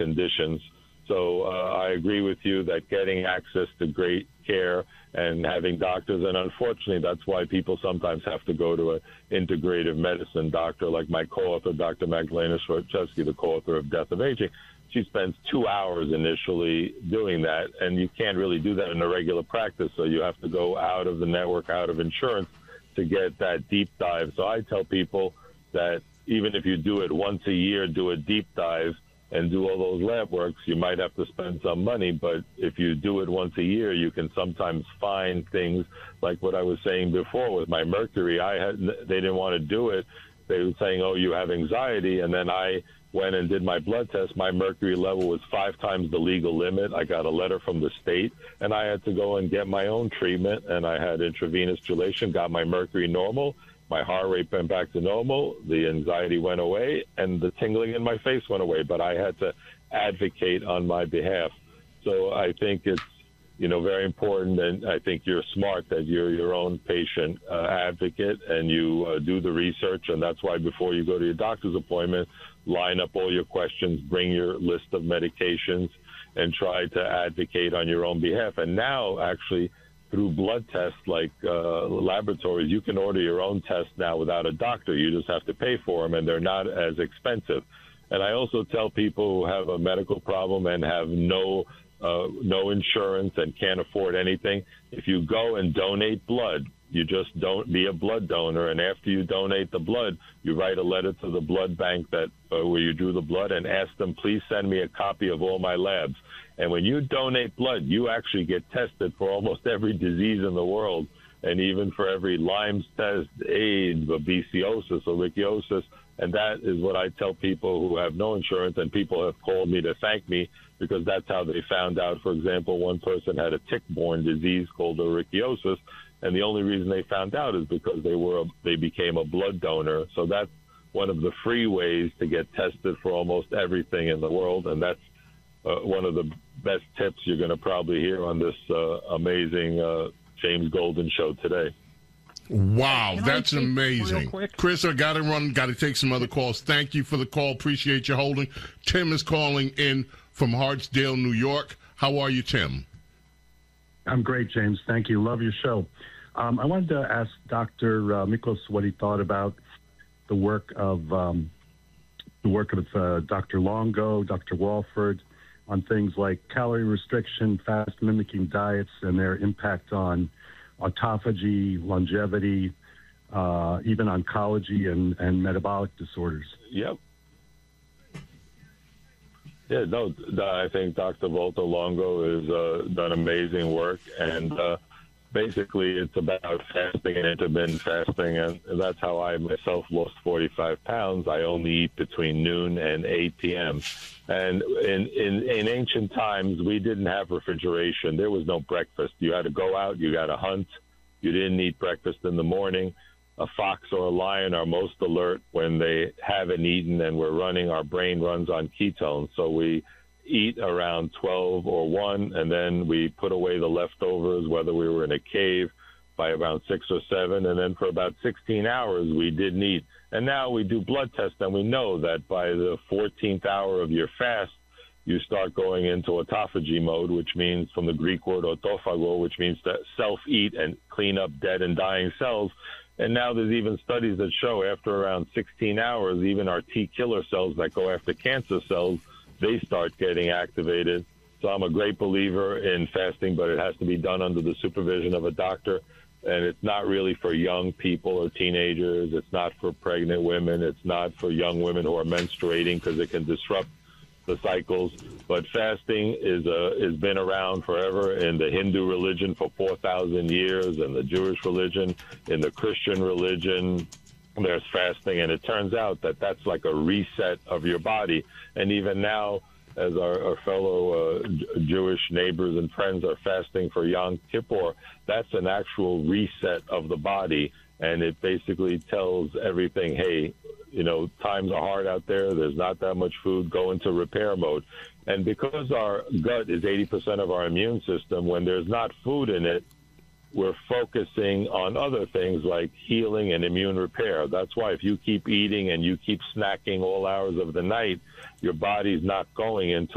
conditions. So I agree with you that getting access to great care and having doctors, and unfortunately that's why people sometimes have to go to an integrative medicine doctor, like my co-author, Dr. Magdalena Schwartzewski, the co-author of Death of Aging. She spends 2 hours initially doing that, and you can't really do that in a regular practice, so you have to go out of the network, out of insurance, to get that deep dive. So I tell people that even if you do it once a year, do a deep dive and do all those lab works, you might have to spend some money, but if you do it once a year, you can sometimes find things like what I was saying before with my mercury. They didn't want to do it. They were saying, oh, you have anxiety, and then I went and did my blood test. My mercury level was 5 times the legal limit. I got a letter from the state, and I had to go and get my own treatment, and I had intravenous dilation, got my mercury normal. My heart rate went back to normal, the anxiety went away, and the tingling in my face went away, but I had to advocate on my behalf. So I think it's, very important, and I think you're smart that you're your own patient advocate, and you do the research, and that's why before you go to your doctor's appointment, line up all your questions, bring your list of medications, and try to advocate on your own behalf. And now, actually, through blood tests like laboratories, you can order your own tests now without a doctor. You just have to pay for them, and they're not as expensive. And I also tell people who have a medical problem and have no insurance and can't afford anything, if you go and donate blood, you just don't be a blood donor, and after you donate the blood, you write a letter to the blood bank that where you drew the blood and ask them, please send me a copy of all my labs. And when you donate blood, you actually get tested for almost every disease in the world, and even for every Lyme's test, AIDS, babesiosis, ehrlichiosis. And that is what I tell people who have no insurance, and people have called me to thank me because that's how they found out. For example, one person had a tick-borne disease called ehrlichiosis, and the only reason they found out is because they became a blood donor. So that's one of the free ways to get tested for almost everything in the world, and that's one of the best tips you're going to probably hear on this amazing James Golden show today. Wow, that's amazing. Chris, I got to run, got to take some other calls. Thank you for the call. Appreciate you holding. Tim is calling in from Hartsdale, New York. How are you, Tim? I'm great, James. Thank you. Love your show. I wanted to ask Dr. Miklos what he thought about the work of Dr. Longo, Dr. Walford, on things like calorie restriction, fast mimicking diets, and their impact on autophagy, longevity, even oncology and metabolic disorders. Yep. Yeah, no, I think Dr. Volta Longo has done amazing work, and basically it's about fasting and intermittent fasting, and that's how I myself lost 45 pounds. I only eat between noon and 8 p.m. And in ancient times, we didn't have refrigeration. There was no breakfast. You had to go out, you got to hunt. You didn't eat breakfast in the morning. A fox or a lion are most alert when they haven't eaten and we're running. Our brain runs on ketones. So we eat around 12 or 1, and then we put away the leftovers, whether we were in a cave, by around 6 or 7. And then for about 16 hours, we didn't eat. And now we do blood tests, and we know that by the 14th hour of your fast, you start going into autophagy mode, which means from the Greek word autophago, which means to self-eat and clean up dead and dying cells. And now there's even studies that show after around 16 hours, even our T killer cells that go after cancer cells, they start getting activated. So I'm a great believer in fasting, but it has to be done under the supervision of a doctor. And it's not really for young people or teenagers. It's not for pregnant women. It's not for young women who are menstruating because it can disrupt the cycles. But fasting is been around forever in the Hindu religion for 4,000 years, in the Jewish religion, in the Christian religion. There's fasting, and it turns out that that's like a reset of your body. And even now, as our fellow Jewish neighbors and friends are fasting for Yom Kippur, that's an actual reset of the body, and it basically tells everything, hey, times are hard out there. There's not that much food. Go into repair mode. And because our gut is 80% of our immune system, when there's not food in it, we're focusing on other things like healing and immune repair. That's why if you keep eating and you keep snacking all hours of the night, your body's not going into